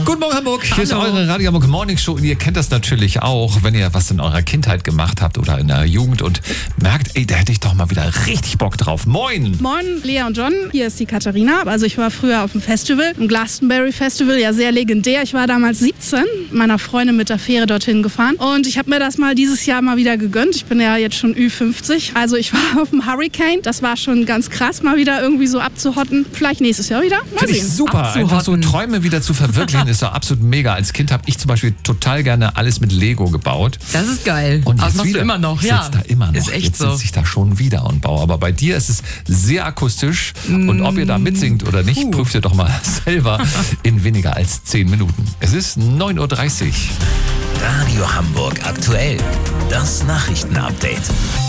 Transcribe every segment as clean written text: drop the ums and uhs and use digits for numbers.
Guten Morgen, Hamburg. Hier ist eure Radio Hamburg Morning Show. Und ihr kennt das natürlich auch, wenn ihr was in eurer Kindheit gemacht habt oder in der Jugend und merkt, ey, da hätte ich doch mal wieder richtig Bock drauf. Moin! Moin, Lea und John. Hier ist die Katharina. Also ich war früher auf dem Festival, im Glastonbury Festival, ja sehr legendär. Ich war damals 17, mit meiner Freundin mit der Fähre dorthin gefahren. Und ich habe mir das mal dieses Jahr mal wieder gegönnt. Ich bin ja jetzt schon Ü50. Also ich war auf dem Hurricane. Das war schon ganz krass, mal wieder irgendwie so abzuhotten. Vielleicht nächstes Jahr wieder. Mal Finde ich sehen. super. Einfach so Träume wieder zu verwirklichen, ist doch absolut mega. Als Kind habe ich zum Beispiel total gerne alles mit Lego gebaut. Das ist geil. Und das jetzt machst wieder. du immer noch, Ich ja. sitze da immer noch. Ist echt jetzt so. sitze ich da schon wieder und baue. Aber bei dir ist es sehr akustisch. Und ob ihr da mitsingt oder nicht, prüft ihr doch mal selber in weniger als 10 Minuten. Es ist 9.30 Uhr. Radio Hamburg aktuell. Das Nachrichtenupdate.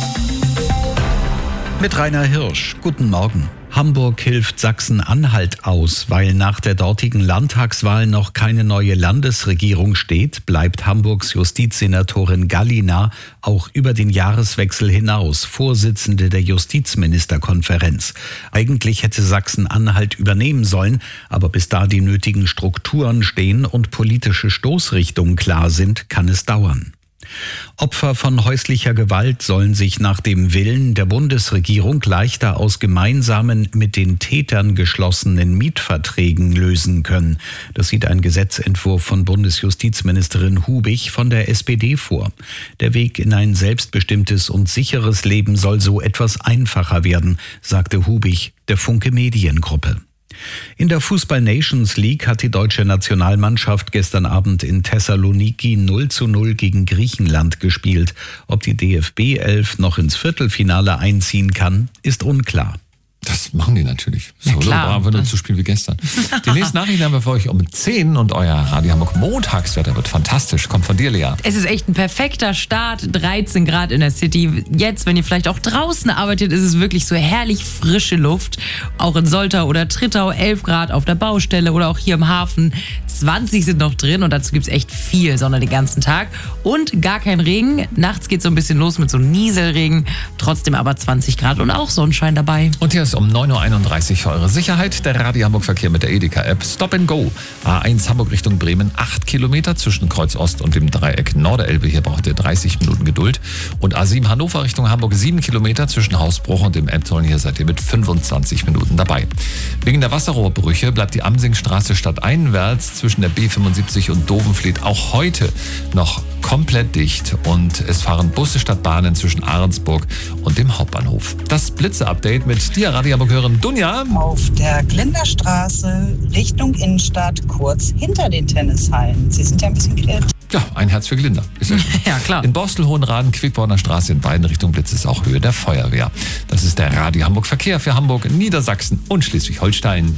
Mit Rainer Hirsch. Guten Morgen. Hamburg hilft Sachsen-Anhalt aus. Weil nach der dortigen Landtagswahl noch keine neue Landesregierung steht, bleibt Hamburgs Justizsenatorin Gallina auch über den Jahreswechsel hinaus Vorsitzende der Justizministerkonferenz. Eigentlich hätte Sachsen-Anhalt übernehmen sollen, aber bis da die nötigen Strukturen stehen und politische Stoßrichtungen klar sind, kann es dauern. Opfer von häuslicher Gewalt sollen sich nach dem Willen der Bundesregierung leichter aus gemeinsamen mit den Tätern geschlossenen Mietverträgen lösen können. Das sieht ein Gesetzentwurf von Bundesjustizministerin Hubich von der SPD vor. Der Weg in ein selbstbestimmtes und sicheres Leben soll so etwas einfacher werden, sagte Hubich der Funke Mediengruppe. In der Fußball-Nations League hat die deutsche Nationalmannschaft gestern Abend in Thessaloniki 0:0 gegen Griechenland gespielt. Ob die DFB-11 noch ins Viertelfinale einziehen kann, ist unklar. Das machen die natürlich. So klar. brav nur zu spielen wie gestern. Die nächsten Nachrichten haben wir für euch um 10 und euer Radio Hamburg Montagswetter wird fantastisch. Kommt von dir, Lea. Es ist echt ein perfekter Start, 13 Grad in der City. Jetzt, wenn ihr vielleicht auch draußen arbeitet, ist es wirklich so herrlich frische Luft. Auch in Soltau oder Trittau 11 Grad auf der Baustelle oder auch hier im Hafen. 20 sind noch drin und dazu gibt es echt viel Sonne den ganzen Tag. Und gar kein Regen. Nachts geht es so ein bisschen los mit so Nieselregen. Trotzdem aber 20 Grad und auch Sonnenschein dabei. Und hier ist um 9.31 Uhr für eure Sicherheit der Radio Hamburg Verkehr mit der Edeka-App. Stop and Go. A1 Hamburg Richtung Bremen, 8 Kilometer zwischen Kreuz Ost und dem Dreieck Norderelbe. Hier braucht ihr 30 Minuten Geduld. Und A7 Hannover Richtung Hamburg, 7 Kilometer zwischen Hausbruch und dem Elbtunnel. Hier seid ihr mit 25 Minuten dabei. Wegen der Wasserrohrbrüche bleibt die Amsingstraße stadteinwärts zwischen der B75 und Dovenfleet auch heute noch komplett dicht. Und es fahren Busse statt Bahnen zwischen Ahrensburg und dem Hauptbahnhof. Das Blitze-Update mit dir, Radio Hamburg-Hörerin Dunja. Auf der Glinderstraße Richtung Innenstadt, kurz hinter den Tennishallen. Sie sind ja ein bisschen kreativ. Ja, ein Herz für Glinder. Ist ja, Ja, klar. in Borstel, Hohenraden, Quickborner Straße in beiden Richtungen Blitz ist auch Höhe der Feuerwehr. Das ist der Radio Hamburg Verkehr für Hamburg, Niedersachsen und Schleswig-Holstein.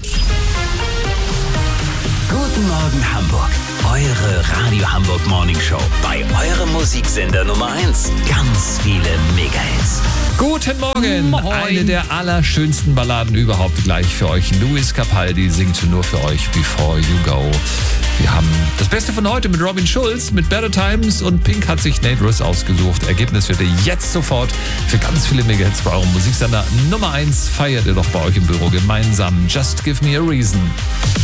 Guten Morgen Hamburg. Eure Radio Hamburg Morning Show. Bei eurem Musiksender Nummer 1. Ganz viele Mega-Hits. Guten Morgen. Moin. Eine der allerschönsten Balladen überhaupt gleich für euch. Luis Capaldi singt nur für euch Before You Go. Wir haben das Beste von heute mit Robin Schulz, mit Better Times und Pink hat sich Nate Ruess ausgesucht. Ergebnis wird ihr jetzt sofort für ganz viele Mega-Hits bei eurem Musiksender Nummer 1. Feiert ihr doch bei euch im Büro gemeinsam. Just Give Me a Reason.